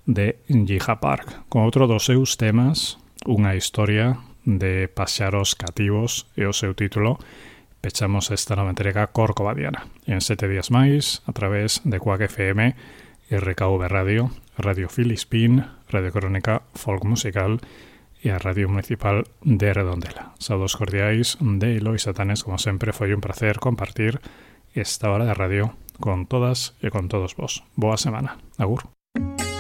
de Jija Park, con outro dos seus temas, unha historia de paxaros cativos e o seu título. Pechamos esta nova entrega corcovadiana en 7 días máis a través de Quack FM, RKV Radio, Radio Filispín, Radio Crónica Folk Musical e a Radio Municipal de Redondela. Saudos cordiais de Eloy Satanes, como sempre, foi un placer compartir esta hora de radio con todas e con todos vos. Boa semana. Agur.